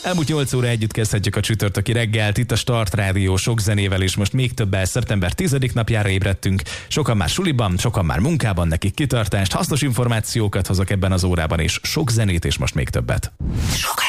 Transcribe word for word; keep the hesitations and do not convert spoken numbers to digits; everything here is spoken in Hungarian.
Elmúlt nyolc óra együtt kezdhetjük a csütörtöki reggelt, itt a Start Rádió sok zenével, és most még többel szeptember tizedik napjára ébredtünk. Sokan már suliban, sokan már munkában, nekik kitartást, hasznos információkat hozok ebben az órában, és sok zenét, és most még többet.